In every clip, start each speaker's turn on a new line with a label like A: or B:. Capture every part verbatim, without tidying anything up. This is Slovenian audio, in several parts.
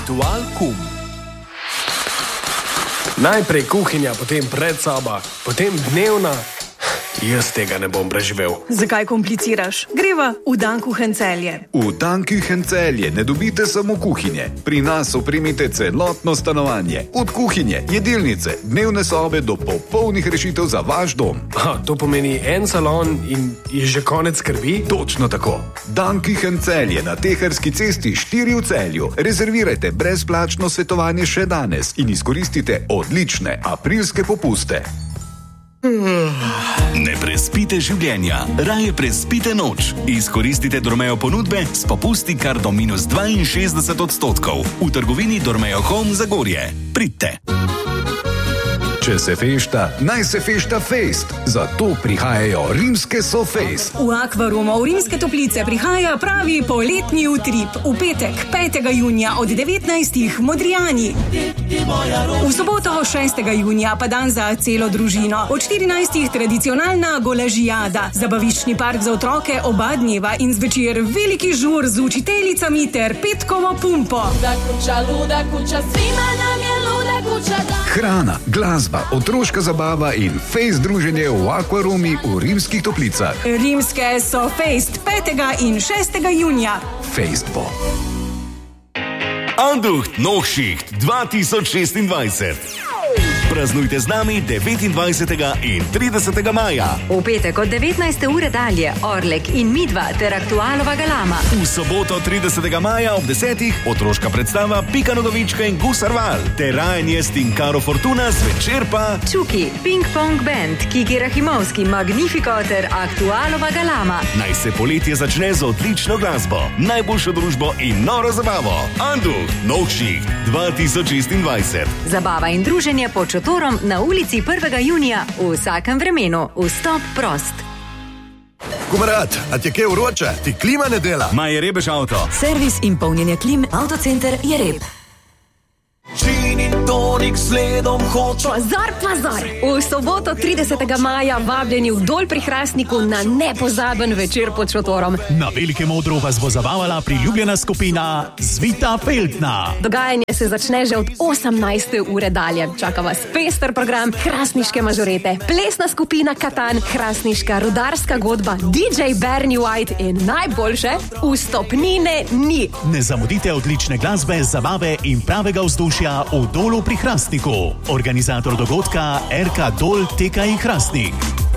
A: Ritual kum. Najprej kuhinja, potem predsoba, potem dnevna. Jaz tega ne bom preživel.
B: Zakaj kompliciraš? Greva v Dan Kuchen Celje.
C: V Dan Kuchen Celje ne dobite samo kuhinje. Pri nas opremite celotno stanovanje. Od kuhinje, jedilnice, dnevne sobe do popolnih rešitev za vaš dom.
A: A, to pomeni en salon in je že konec skrbi?
C: Točno tako. Dan Kuchen Celje na Teharski cesti štiri v Celju. Rezervirajte brezplačno svetovanje še danes in izkoristite odlične aprilske popuste.
D: Ne prespite življenja, raje prespite noč. Izkoristite Dormeo ponudbe s popusti kar do minus dvainšestdeset odstotkov. V trgovini Dormeo Home Zagorje. Pridite.
C: Če se fešta, naj se fešta fest. Zato prihajajo rimske SoFest.
B: V Akvarumu v Rimske Toplice prihaja pravi poletni utrip. V petek, petega junija od devetnajstih Modrijani. V soboto, šestega junija pa dan za celo družino. Od štirinajstih tradicionalna golažijada. Zabaviščni park za otroke oba dneva in zvečer veliki žur z učiteljicami ter petkovo pumpo.
E: Luda kuća, luda kuća, svima nam je luda kuća.
C: Hrana, glasba, otroška zabava in fejst druženje v Akvarumi v Rimskih Toplicah.
B: Rimske SoFest petega in šestega junija.
C: Fejst bo.
D: Anducht Nochschicht dva tisoč šestindvajset. Praznujte z nami devetindvajsetega in tridesetega maja.
F: V petek od devetnajste ure dalje Orlek in Midva ter Aktualova galama.
D: V soboto tridesetega maja ob desetih otroška predstava Pika Nogavička in Gusar Val ter Rajanje s Tinkaro Fortuna zvečer pa
F: Čuki, Ping Pong Band, Kiki Rahimovski, Magnifico ter Aktualova galama.
D: Naj se poletje začne z odlično glasbo, najboljšo družbo in noro zabavo. Anducht Nochschicht dva tisoč šestindvajset.
F: Zabava in druženje pod šotorom na ulici prvega junija v vsakem vremenu. Vstop prost.
G: Kumarat, a ti je kaj vroče? Ti klima ne dela?
D: Ma je rebež avto.
H: Servis in polnjenje klim, Avtocenter Jereb.
I: Gin in tonik sledom hočo.
J: Pozor, pozor! V soboto tridesetega maja vabljeni v Dol pri Hrastniku na nepozaben večer pod šotorom.
K: Na velikem odru vas bo zabavala priljubljena skupina Zvita Feltna.
J: Dogajanje se začne že od osemnajste ure dalje. Čaka vas pester program, hrastniške mažorete, plesna skupina Katan, hrastniška rudarska godba, D J Bernie White in najboljše, vstopnine ni.
K: Ne zamudite odlične glasbe, zabave in pravega vzdušja v Dolu pri Hrastniku. Organizator dogodka R K Dol T K I Hrastnik.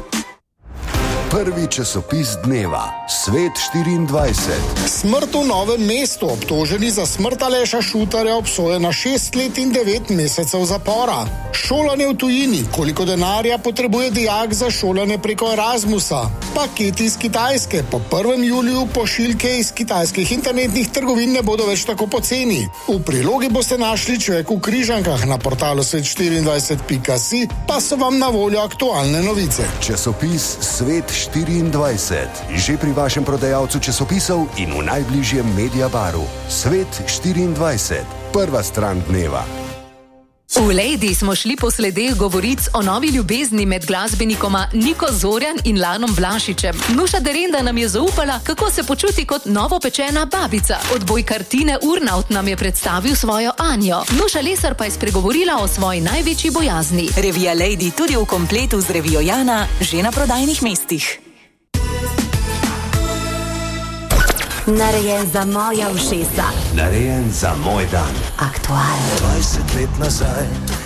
L: Prvi časopis dneva, Svet štiriindvajset.
M: Smrt v Novem mestu, obtoženi za smrt Aleša Šutarja, obsojen na šest let in devet mesecev zapora. Šolanje v tujini, koliko denarja potrebuje dijak za šolanje preko Erasmusa. Paketi iz Kitajske, po prvem juliju pošiljke iz kitajskih internetnih trgovin ne bodo več tako poceni. V prilogi boste našli Človek v križankah, na portalu svet štiriindvajset pika si pa so vam na voljo aktualne novice.
L: Časopis Svet štiriindvajset. Že pri vašem prodajalcu časopisov in v najbližjem Mediabaru. Svet štiriindvajset. Prva stran dneva.
H: V Lady smo šli po sledeh govoric o novi ljubezni med glasbenikoma Niko Zorjan in Lanom Vlašičem. Nuša Derenda nam je zaupala, kako se počuti kot novopečena babica. Odbojkar Tine Urnaut nam je predstavil svojo Anjo. Nuša Lesar pa je spregovorila o svoji največji bojazni.
N: Revija Lady tudi v kompletu z revijo Jana, že na prodajnih mestih.
O: Narejen za moja ušesa.
P: Narejen za moj dan.
O: Aktualno.
P: dvajset let nazaj